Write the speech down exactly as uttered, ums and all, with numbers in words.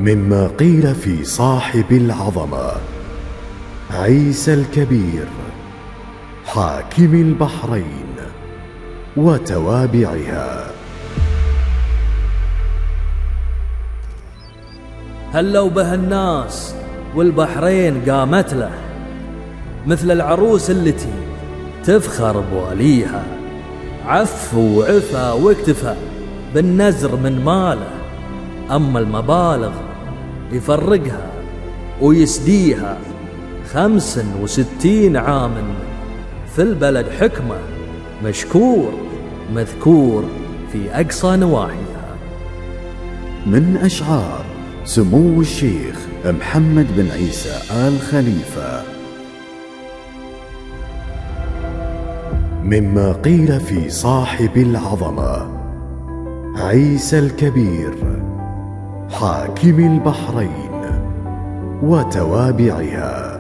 مما قيل في صاحب العظمة عيسى الكبير حاكم البحرين وتوابعها. هلوا به الناس والبحرين قامت له، مثل العروس التي تفخر بواليها، عف وعفا واكتفى بالنزر من ماله، أما المبالغ يفرقها ويسديها. خمس وستين عاما في البلد حكمة، مشكور مذكور في أقصى نواحيها. من أشعار سمو الشيخ محمد بن عيسى آل خليفة. مما قيل في صاحب العظمة عيسى الكبير حاكم البحرين وتوابعها.